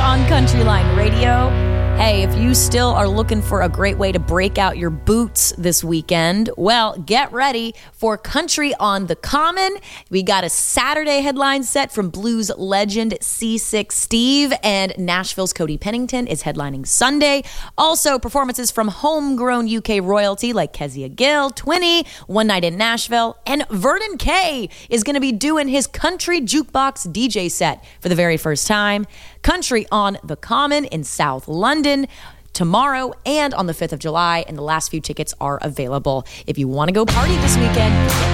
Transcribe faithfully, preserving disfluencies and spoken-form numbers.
on Countryline Radio. Hey, if you still are looking for a great way to break out your boots this weekend, well, get ready for Country on the Common. We got a Saturday headline set from blues legend C six Steve, and Nashville's Cody Pennington is headlining Sunday. Also, performances from homegrown U K royalty like Kezia Gill, Twinny, One Night in Nashville, and Vernon Kay is going to be doing his country jukebox D J set for the very first time. Country on the Common in South London tomorrow and on the fifth of July, and the last few tickets are available. If you want to go party this weekend, get